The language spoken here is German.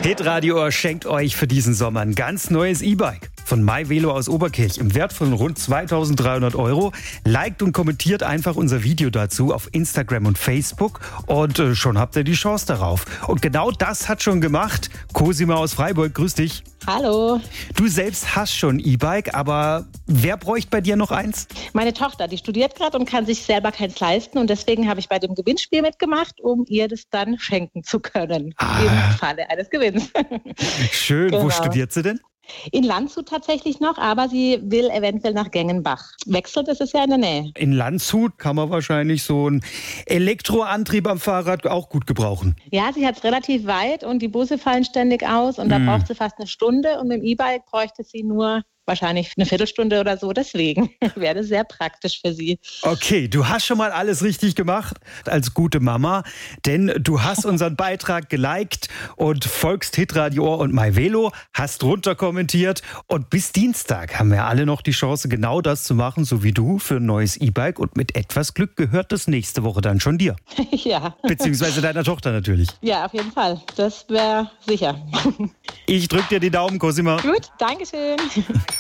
Hitradio schenkt euch für diesen Sommer ein ganz neues E-Bike von MyVelo aus Oberkirch im Wert von rund 2.300 €. Liked und kommentiert einfach unser Video dazu auf Instagram und Facebook und schon habt ihr die Chance darauf. Und genau das hat schon gemacht Cosima aus Freiburg. Grüß dich. Hallo. Du selbst hast schon ein E-Bike, aber wer bräuchte bei dir noch eins? Meine Tochter, die studiert gerade und kann sich selber keins leisten. Und deswegen habe ich bei dem Gewinnspiel mitgemacht, um ihr das dann schenken zu können. Im Falle eines Gewinns. Schön. Genau. Wo studiert sie denn? In Landshut tatsächlich noch, aber sie will eventuell nach Gengenbach wechseln. Das ist ja in der Nähe. In Landshut kann man wahrscheinlich so einen Elektroantrieb am Fahrrad auch gut gebrauchen. Ja, sie hat es relativ weit und die Busse fallen ständig aus und da braucht sie fast eine Stunde und mit dem E-Bike bräuchte sie nur wahrscheinlich eine Viertelstunde oder so. Deswegen wäre das sehr praktisch für sie. Okay, du hast schon mal alles richtig gemacht als gute Mama, denn du hast unseren Beitrag geliked und folgst Hitradio und MyVelo, hast drunter kommentiert und bis Dienstag haben wir alle noch die Chance, genau das zu machen, so wie du, für ein neues E-Bike und mit etwas Glück gehört das nächste Woche dann schon dir. Ja. Beziehungsweise deiner Tochter natürlich. Ja, auf jeden Fall. Das wäre sicher. Ich drück dir die Daumen, Cosima. Gut, Dankeschön.